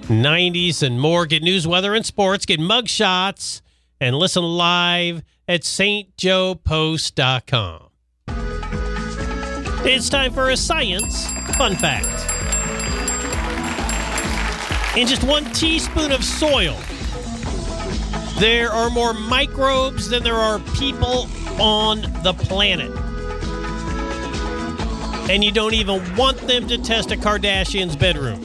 90s and more. Get news, weather, and sports. Get mug shots and listen live at stjoepost.com. It's time for a science fun fact. In just 1 teaspoon of soil, there are more microbes than there are people on the planet. And you don't even want them to test a Kardashian's bedroom.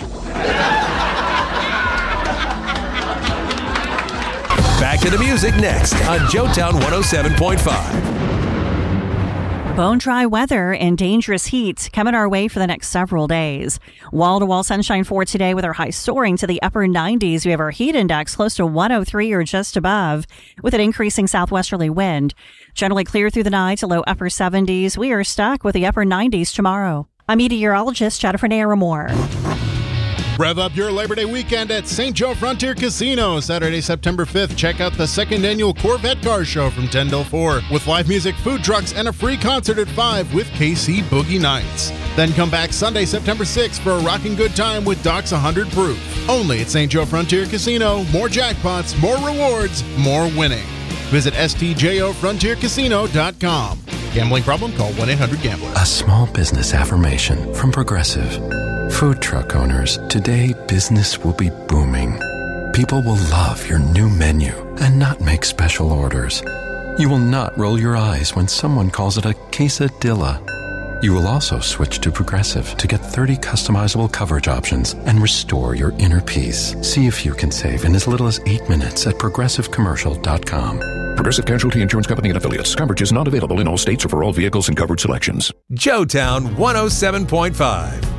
Back to the music next on Joetown 107.5. Bone-dry weather and dangerous heat coming our way for the next several days. Wall-to-wall sunshine for today with our high soaring to the upper 90s. We have our heat index close to 103 or just above with an increasing southwesterly wind. Generally clear through the night to low upper 70s. We are stuck with the upper 90s tomorrow. I'm meteorologist Jennifer Naramore. Rev up your Labor Day weekend at St. Joe Frontier Casino. Saturday, September 5th, check out the second annual Corvette Car Show from 10 till 4 with live music, food trucks, and a free concert at 5 with KC Boogie Nights. Then come back Sunday, September 6th for a rocking good time with Doc's 100 Proof. Only at St. Joe Frontier Casino. More jackpots, more rewards, more winning. Visit stjofrontiercasino.com. Gambling problem? Call 1-800-GAMBLER. A small business affirmation from Progressive. Food truck owners, today business will be booming. People will love your new menu and not make special orders. You will not roll your eyes when someone calls it a quesadilla. You will also switch to Progressive to get 30 customizable coverage options and restore your inner peace. See if you can save in as little as 8 minutes at progressivecommercial.com. Progressive Casualty Insurance Company and Affiliates. Coverage is not available in all states or for all vehicles and covered selections. Joetown 107.5.